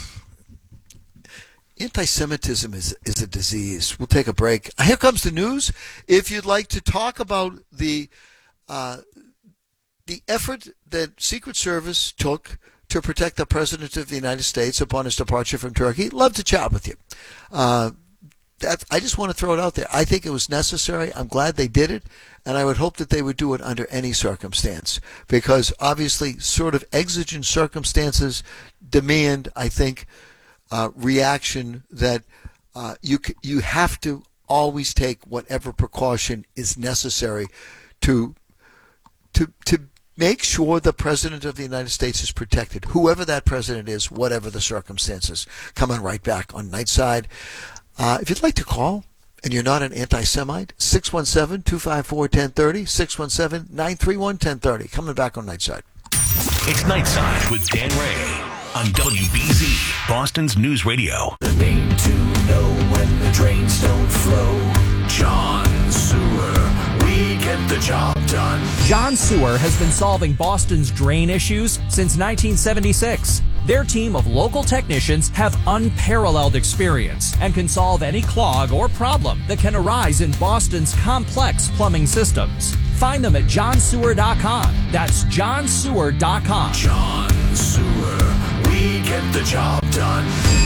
anti-Semitism is is a disease. We'll take a break. Here comes the news. If you'd like to talk about the uh, the effort that Secret Service took to protect the President of the United States upon his departure from Turkey, love to chat with you. Uh, that, I just want to throw it out there. I think it was necessary. I'm glad they did it, and I would hope that they would do it under any circumstance, because obviously sort of exigent circumstances demand, I think, uh, reaction that uh, you c- you have to always take whatever precaution is necessary to to to make sure the President of the United States is protected, whoever that president is, whatever the circumstances. Coming right back on Nightside. Uh, if you'd like to call and you're not an anti-Semite, six one seven, two five four, one zero three zero, six one seven, nine three one, one zero three zero. Coming back on Nightside. It's Nightside with Dan Ray on W B Z, Boston's News Radio. The name to know when the drains don't flow. John Sewer. We get the job done. John Sewer has been solving Boston's drain issues since nineteen seventy-six. Their team of local technicians have unparalleled experience and can solve any clog or problem that can arise in Boston's complex plumbing systems. Find them at john sewer dot com. That's john sewer dot com. John Sewer, we get the job done.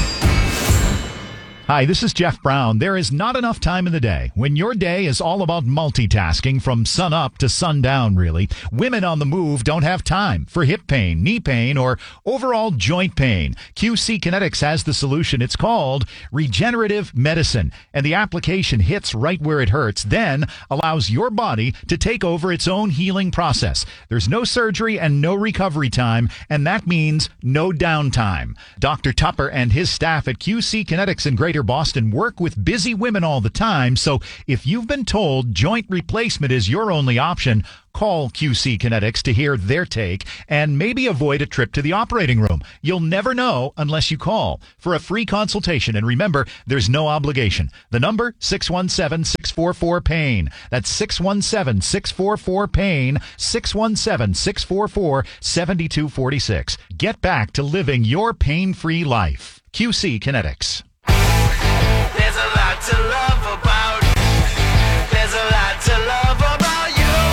Hi, this is Jeff Brown. There is not enough time in the day. When your day is all about multitasking from sun up to sundown, really, women on the move don't have time for hip pain, knee pain, or overall joint pain. Q C Kinetics has the solution. It's called regenerative medicine, and the application hits right where it hurts, then allows your body to take over its own healing process. There's no surgery and no recovery time, and that means no downtime. Doctor Tupper and his staff at Q C Kinetics in Greater Boston work with busy women all the time, so if you've been told joint replacement is your only option, call Q C Kinetics to hear their take and maybe avoid a trip to the operating room. You'll never know unless you call for a free consultation, and remember, there's no obligation. The number, six one seven, six four four, PAIN. That's six one seven, six four four, PAIN, six one seven, six four four, seven two four six. Get back to living your pain-free life. Q C Kinetics. There's a lot to love about. There's a lot to love about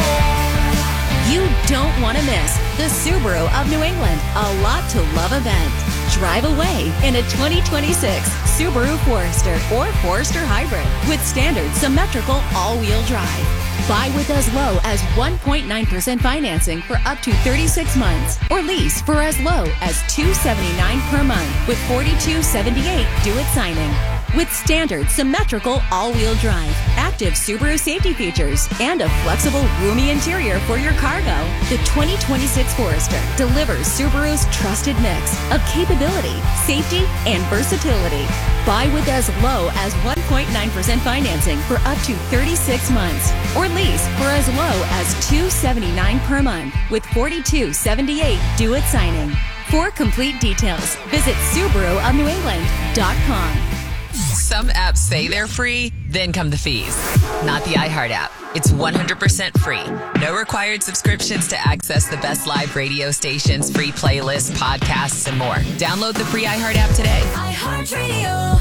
you. You don't want to miss the Subaru of New England A Lot to Love event. Drive away in a twenty twenty-six Subaru Forester or Forester Hybrid with standard symmetrical all-wheel drive. Buy with as low as one point nine percent financing for up to thirty-six months, or lease for as low as two hundred seventy-nine dollars per month with forty-two seventy-eight due at signing. With standard symmetrical all-wheel drive, active Subaru safety features, and a flexible, roomy interior for your cargo, the twenty twenty-six Forester delivers Subaru's trusted mix of capability, safety, and versatility. Buy with as low as one point nine percent financing for up to thirty-six months, or lease for as low as two hundred seventy-nine dollars per month with forty-two seventy-eight due at signing. For complete details, visit Subaru of New England dot com. Some apps say they're free, then come the fees. Not the iHeart app. It's one hundred percent free. No required subscriptions to access the best live radio stations, free playlists, podcasts, and more. Download the free iHeart app today. iHeartRadio.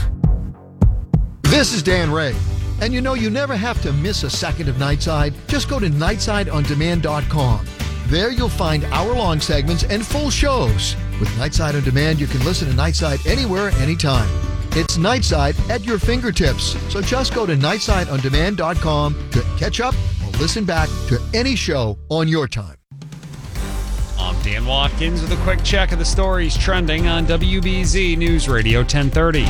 This is Dan Ray. And you know, you never have to miss a second of Nightside. Just go to nightside on demand dot com. There you'll find hour-long segments and full shows. With Nightside On Demand, you can listen to Nightside anywhere, anytime. It's Nightside at your fingertips. So just go to nightside on demand dot com to catch up or listen back to any show on your time. I'm Dan Watkins with a quick check of the stories trending on W B Z News Radio ten thirty.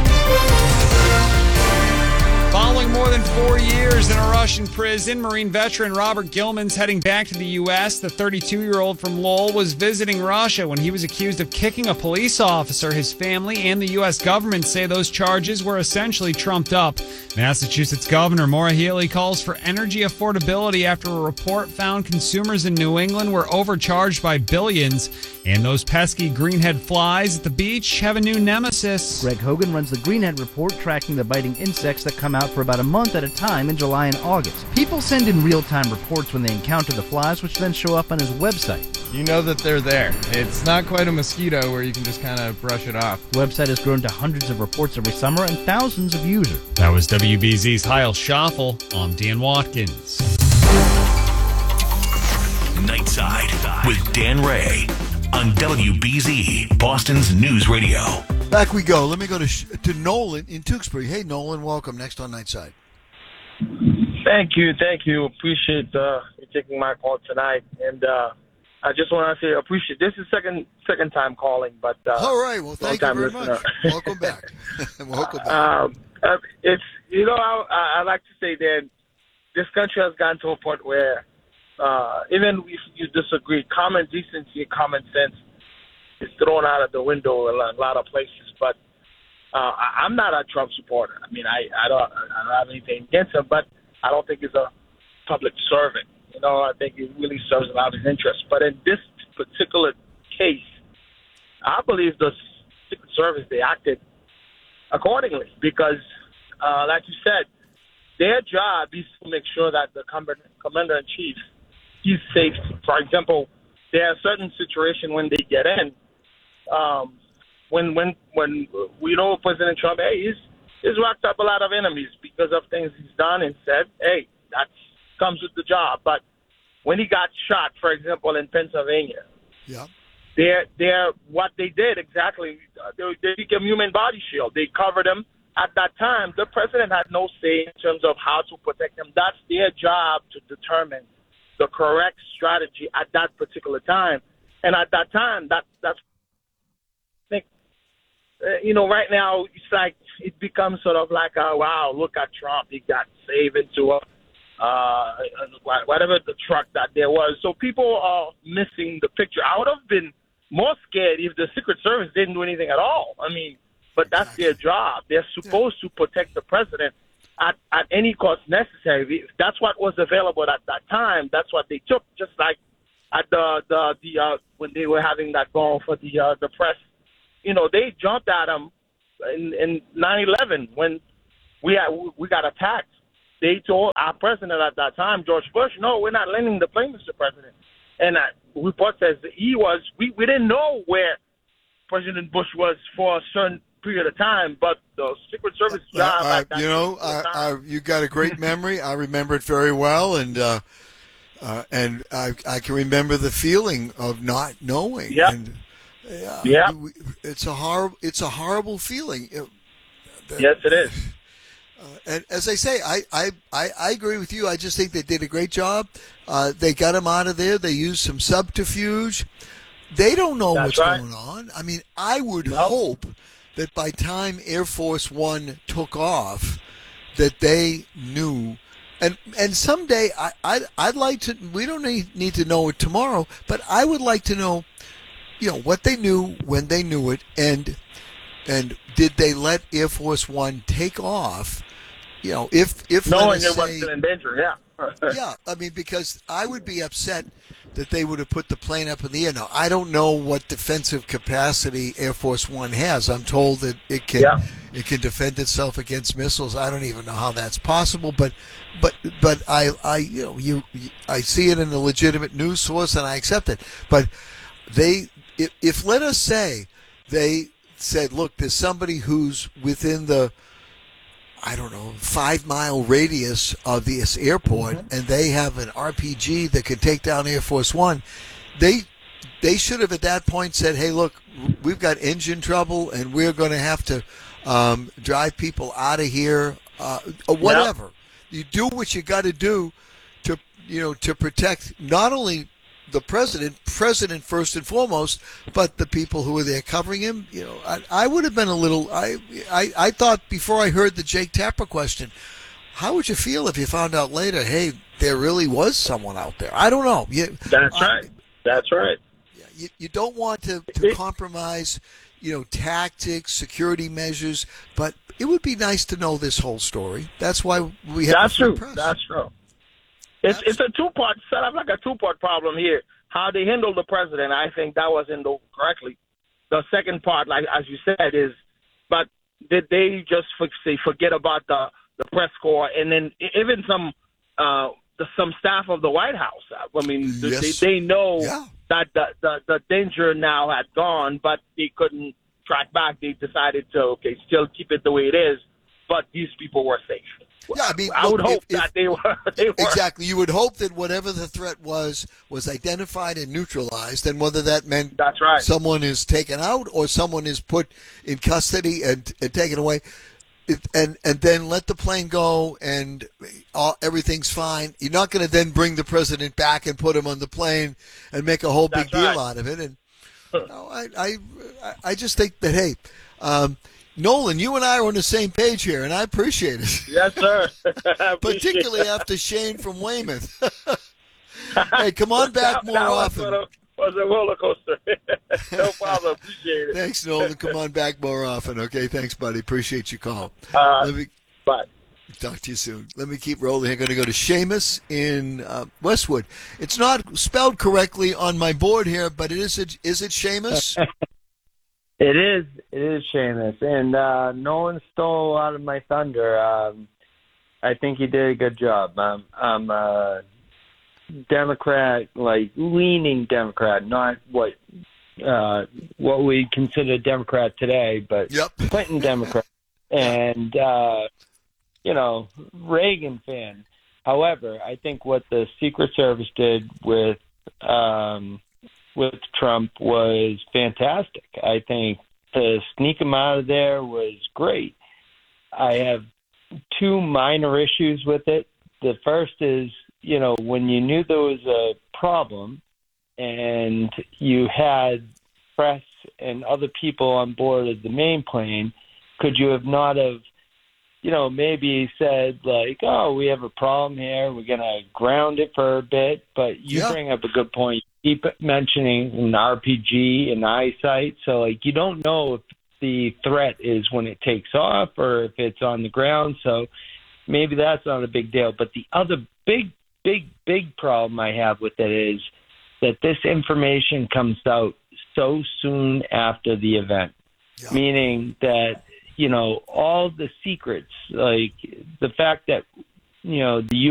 Following more than four years in a Russian prison, Marine veteran Robert Gilman's heading back to the U S. The thirty-two-year-old from Lowell was visiting Russia when he was accused of kicking a police officer. His family and the U S government say those charges were essentially trumped up. Massachusetts Governor Maura Healey calls for energy affordability after a report found consumers in New England were overcharged by billions. And those pesky greenhead flies at the beach have a new nemesis. Greg Hogan runs the Greenhead Report, tracking the biting insects that come out for about a month at a time in July and August. People send in real-time reports when they encounter the flies, which then show up on his website. You know that they're there. It's not quite a mosquito where you can just kind of brush it off. The website has grown to hundreds of reports every summer and thousands of users. That was W B Z's Heil Schaffel. I'm Dan Watkins. Nightside with Dan Ray on W B Z, Boston's News Radio. Back we go. Let me go to to Nolan in Tewksbury. Hey, Nolan, welcome. Next on Nightside. Thank you, thank you. Appreciate uh, you taking my call tonight, and uh, I just want to say appreciate. This is second second time calling, but uh, all right. Well, thank you very listener. much. Welcome back. Welcome back. Um, uh, it's you know I, I like to say that this country has gotten to a point where uh, even if you disagree, common decency and common sense is thrown out of the window in a lot of places. But uh, I, I'm not a Trump supporter. I mean, I, I don't I don't have anything against him, but I don't think he's a public servant. You know, I think he really serves a lot of his interests. But in this particular case, I believe the Secret Service, they acted accordingly because, uh, like you said, their job is to make sure that the commander-in-chief is safe. For example, there are certain situations when they get in, um, when when when we know President Trump, hey, he's he's racked up a lot of enemies because of things he's done and said. Hey, that comes with the job. But when he got shot, for example, in Pennsylvania, yeah, they're they're what they did exactly. Uh, they, they became human body shield. They covered him. At that time, the president had no say in terms of how to protect him. That's their job to determine the correct strategy at that particular time. And at that time, that that's I think uh, you know right now it's like it becomes sort of like a, wow, look at Trump, he got saved into a uh, whatever the truck that there was. So people are missing the picture. I would have been more scared if the Secret Service didn't do anything at all. I mean, but that's their job. They're supposed to protect the president at, at any cost necessary. If that's what was available at that time, that's what they took. Just like at the the, the uh, when they were having that ball for the uh, the press, you know, they jumped at him in, in nine eleven when we had, we got attacked. They told our president at that time, George Bush, no, we're not lending the plane, Mister President. And that report says that he was, we, we didn't know where President Bush was for a certain period of time, but the Secret Service job. Uh, at that you know, uh, uh, you got a great memory. I remember it very well, and uh, uh, and I, I can remember the feeling of not knowing. Yep. And, uh, yeah, it's a horrible. It's a horrible feeling. It, yes, it is. Uh, and as I say, I, I, I, I agree with you. I just think they did a great job. Uh, they got him out of there. They used some subterfuge. They don't know That's what's right. going on. I mean, I would Nope. hope that by time Air Force One took off, that they knew. And and someday, I, I, I'd like to, we don't need, need to know it tomorrow, but I would like to know, you know, what they knew, when they knew it, and and did they let Air Force One take off? You know, if if knowing let us it say, wasn't in danger, yeah. yeah, I mean, because I would be upset that they would have put the plane up in the air. Now, I don't know what defensive capacity Air Force One has. I'm told that it can Yeah. it can defend itself against missiles. I don't even know how that's possible, but but but I I you know you I see it in a legitimate news source and I accept it. But they if, if let us say they said, look, there's somebody who's within the I don't know, five mile radius of this airport, Mm-hmm. and they have an R P G that could take down Air Force One. They they should have at that point said, "Hey, look, we've got engine trouble, and we're going to have to um, drive people out of here, uh, or whatever." You do what you got to do to you know to protect not only the president, president first and foremost, but the people who were there covering him. You know, I, I would have been a little. I, I I thought before I heard the Jake Tapper question, how would you feel if you found out later, hey, there really was someone out there? I don't know. You, That's I, right. That's right. You, you don't want to, to compromise, you know, tactics, security measures, but it would be nice to know this whole story. That's why we have. That's a free true. press. That's true. It's it's a two part set up like a two part problem here. How they handle the president, I think that was handled correctly. The second part, like as you said, is but did they just for, say forget about the, the press corps and then even some uh, the, some staff of the White House? I mean, Yes. they they know Yeah. that the, the the danger now had gone, but they couldn't track back. They decided to okay, still keep it the way it is, but these people were safe. Yeah, I mean, I look, would hope if- if- that they were. They were. Exactly. You would hope that whatever the threat was was identified and neutralized, and whether that meant That's right. someone is taken out or someone is put in custody and, and taken away, it, and and then let the plane go and all, everything's fine. You're not going to then bring the president back and put him on the plane and make a whole That's big deal right. out of it. And you know, I, I I just think that hey. Um, Nolan, you and I are on the same page here, and I appreciate it. Yes, sir. I appreciate Particularly that. after Shane from Weymouth. Hey, come on back that, more that was often. sort of- was a roller coaster. No problem. Appreciate it. Thanks, Nolan. Come on back more often. Okay, thanks, buddy. Appreciate your call. Uh, Let me Bye. talk to you soon. Let me keep rolling. I'm going to go to Seamus in uh, Westwood. It's not spelled correctly on my board here, but it is. A, is it Seamus? It is. It is Seamus. And uh, Nolan stole a lot of my thunder. Um, I think he did a good job. Um, I'm a Democrat, like leaning Democrat, not what uh, what we consider Democrat today, but yep. Clinton Democrat, and uh, you know, Reagan fan. However, I think what the Secret Service did with um, with Trump was fantastic. I think to sneak him out of there was great. I have two minor issues with it. The first is, you know, when you knew there was a problem and you had press and other people on board of the main plane, could you have not have, you know, maybe said like, oh, we have a problem here, we're going to ground it for a bit, but you Yeah. bring up a good point. You keep mentioning an R P G and eyesight, so like you don't know if the threat is when it takes off or if it's on the ground, so maybe that's not a big deal. But the other big, big, big problem I have with it is that this information comes out so soon after the event, Yeah. meaning that, you know, all the secrets, like the fact that, you know, the